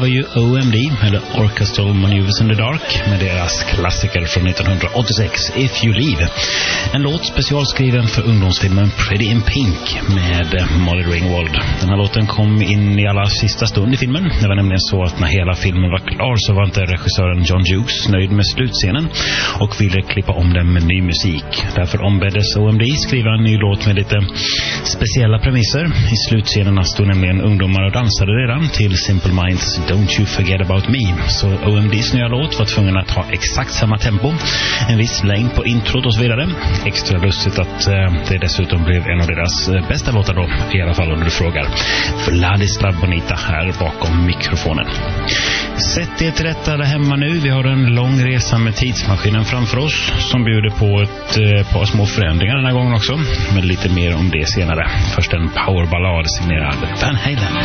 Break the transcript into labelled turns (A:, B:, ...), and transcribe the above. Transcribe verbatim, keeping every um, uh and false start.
A: var ju O M D, eller Orchestral Maneuvers in the Dark, med deras klassiker från nittonhundraåttiosex, If You Leave. En låt specialskriven för ungdomsfilmen Pretty in Pink med Molly Ringwald. Den här låten kom in i alla sista stund i filmen. Det var nämligen så att när hela filmen var klar så var inte regissören John Hughes nöjd med slutscenen och ville klippa om den med ny musik. Därför ombeddes O M D skriva en ny låt med lite speciella premisser. I slutscenerna stod nämligen ungdomar och dansade redan till Simple Minds Don't You Forget About Me. Så O M D:s nya låt var tvungen att ha exakt samma tempo, en viss längd på introt och så vidare. Extra lustigt att eh, det dessutom blev en av deras eh, bästa låtar då, i alla fall om du frågar Vladislav Bonita här bakom mikrofonen. Sätt det till rätta där hemma nu. Vi har en lång resa med tidsmaskinen framför oss som bjuder på ett eh, par små förändringar den här gången också. Men lite mer om det senare. Först en powerballad signerad Van Halen.